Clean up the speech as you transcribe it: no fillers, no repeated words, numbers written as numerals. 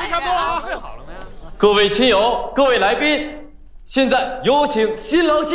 差不多了啊！ 各位亲友，各位来宾，现在有请新郎新